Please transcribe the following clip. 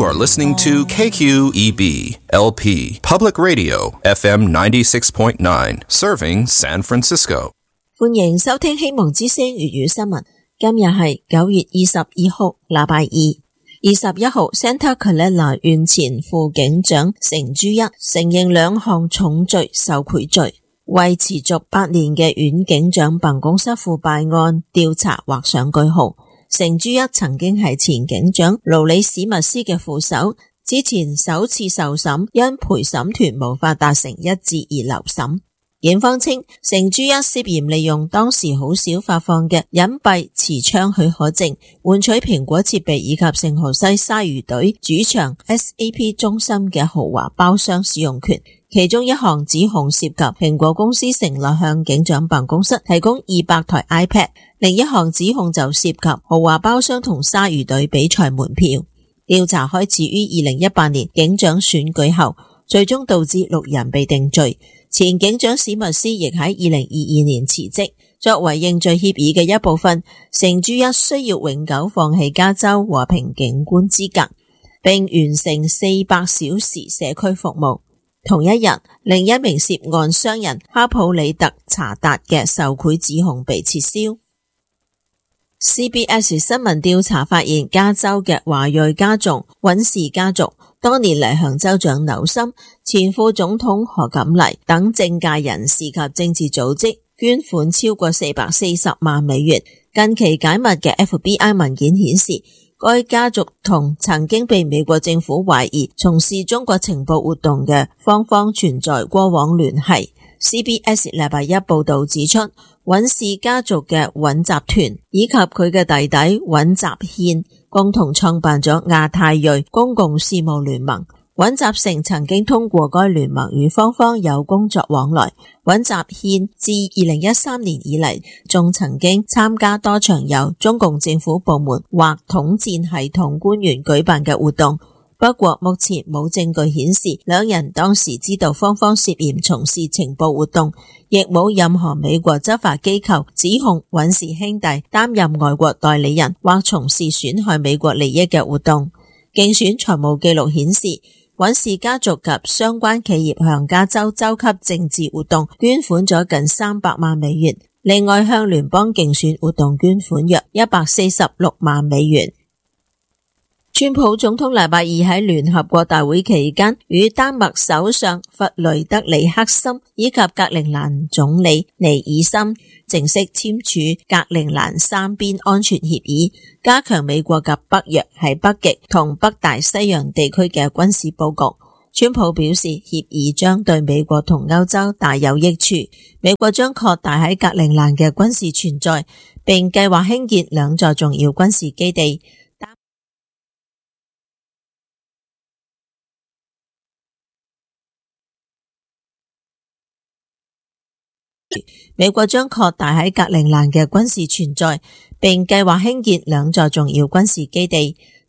are listening to KQEB LP Public Radio FM 96.9, serving San Francisco. 歡迎收聽希望之聲粵語新聞。今日係9月22號，禮拜二。21號 Santa Clara 縣前副警長成珠一承認2項重罪受賄罪，為持續8年嘅縣警長辦公室腐敗案調查畫上句號。成珠一曾經係前警長勞里史密斯嘅副手，之前首次受審因陪審團無法達成一致而留審。檢方稱成珠一涉嫌利用當時好少發放嘅隱蔽持槍許可證，換取蘋果設備以及聖荷西鯊魚隊主場 SAP 中心嘅豪華包廂使用權。其中一項指控涉及蘋果公司承諾向警長辦公室提供200台 iPad， 另一項指控就涉及豪華包廂同鯊魚隊比賽門票。調查開始於2018年警長選舉後，最終導致6人被定罪。前警長史密斯亦喺2022年辭職。作為認罪協議嘅一部分，成珠一需要永久放棄加州和平警官資格，並完成400小時社區服務。同一日，另一名涉案商人哈普里特查達嘅受賄指控被撤銷。CBS 新聞調查發現，加州嘅華裔家族尹氏家族多年嚟向州長紐森、前副總統賀錦麗等政界人士及政治組織捐款超過440萬美元。近期解密嘅 FBI 文件顯示，該家族同曾經被美國政府懷疑從事中國情報活動嘅方存在過往聯繫。CBS 禮拜一報道指出，尹氏家族嘅尹集團以及佢嘅弟弟尹集憲共同創辦咗亞太裔公共事務聯盟。尹集成曾經通過該聯盟與方有工作往來。尹集憲自2013年以嚟，仲曾經參加多場由中共政府部門或統戰系統官員舉辦嘅活動。不過目前冇證據顯示兩人當時知道方涉嫌從事情報活動，亦冇任何美國執法機構指控尹氏兄弟擔任外國代理人或從事損害美國利益嘅活動。競選財務記錄顯示，尹氏家族及相關企業向加州州級政治活動捐款咗近300萬美元，另外向聯邦競選活動捐款約146萬美元。川普總統禮拜二喺聯合國大會期間與丹麥首相弗雷德里克森以及格陵蘭總理尼爾森正式簽署格陵蘭三邊安全協議，加強美國及北約喺北極同北大西洋地區嘅軍事佈局。川普表示，協議將對美國同歐洲大有益處，美國將擴大喺格陵蘭嘅軍事存在，並計劃興建2座重要軍事基地。美國將擴大喺格陵蘭嘅軍事存在，並計劃興建2座重要軍事基地。